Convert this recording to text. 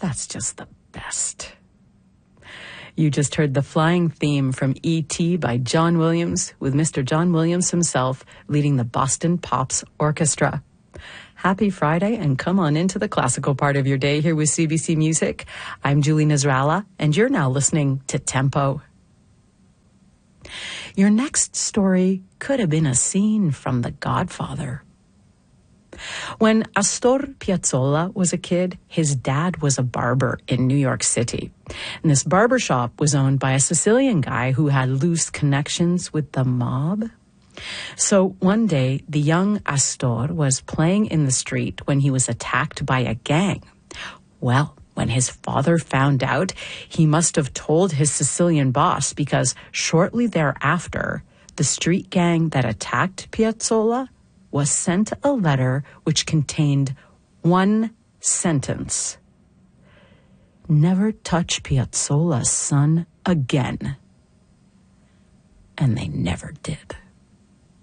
That's just the best. You just heard the flying theme from E.T. by John Williams, with Mr. John Williams himself leading the Boston Pops Orchestra. Happy Friday, and come on into the classical part of your day here with CBC Music. I'm Julie Nasrallah, and you're now listening to Tempo. Your next story could have been a scene from The Godfather. When Astor Piazzolla was a kid, his dad was a barber in New York City. And this barber shop was owned by a Sicilian guy who had loose connections with the mob. So one day, the young Astor was playing in the street when he was attacked by a gang. Well, when his father found out, he must have told his Sicilian boss, because shortly thereafter, the street gang that attacked Piazzolla was sent a letter which contained one sentence: never touch Piazzolla's son again. And they never did.